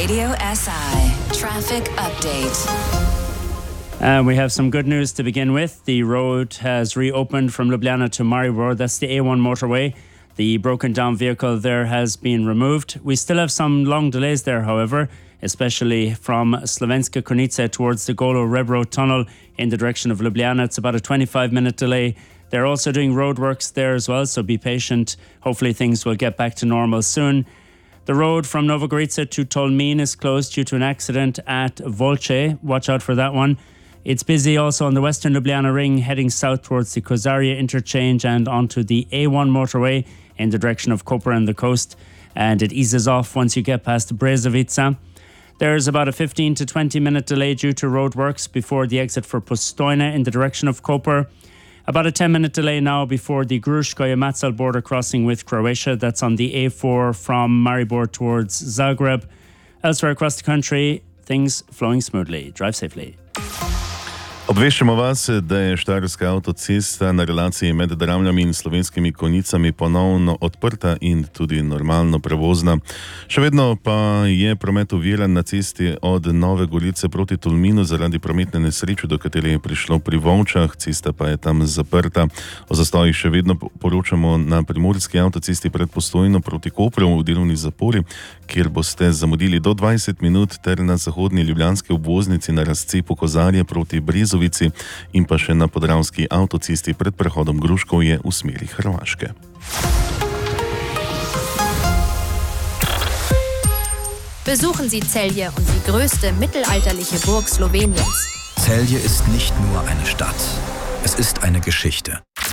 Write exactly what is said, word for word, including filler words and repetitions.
Radio S I Traffic Update. Uh, we have some good news to begin with. The road has reopened from Ljubljana to Maribor. That's the A one motorway. The broken down vehicle there has been removed. We still have some long delays there, however, especially from Slovenska Konica towards the Golo Rebro tunnel in the direction of Ljubljana. It's about a twenty-five minute delay. They're also doing roadworks there as well, so be patient. Hopefully things will get back to normal soon. The road from Nova Gorica to Tolmin is closed due to an accident at Volce. Watch out for that one. It's busy also on the Western Ljubljana ring heading south towards the Kozaria interchange and onto the A one motorway in the direction of Koper and the coast. And it eases off once you get past Brezovica. There's about a fifteen to twenty minute delay due to roadworks before the exit for Postojna in the direction of Koper. About a ten minute delay now before the Gruškoje-Macelj border crossing with Croatia. That's on the A four from Maribor towards Zagreb. Elsewhere across the country, things flowing smoothly. Drive safely. Obveščamo vas, da je Štajerska avtocesta na relaciji med Dramljami in Slovenskimi Konjicami ponovno odprta in tudi normalno prevozna. Še vedno pa je promet oviran na cesti od Nove Gorice proti Tolminu zaradi prometne nesreče, do katere je prišlo pri Volčah, cesta pa je tam zaprta. O zastojih še vedno poročamo na primorski avtocesti pred Postojno proti Kopru v delovni zapori, kjer boste zamudili do dvajset minut, ter na zahodni ljubljanski obvoznici na razcepu Kozarje proti Brezovici in pa še na podravski avtocesti pred prehodom Gruškovje v smeri Hrvaške. Besuchen Sie Celje und die größte mittelalterliche Burg Sloweniens. Celje ist nicht nur eine Stadt, es ist eine Geschichte.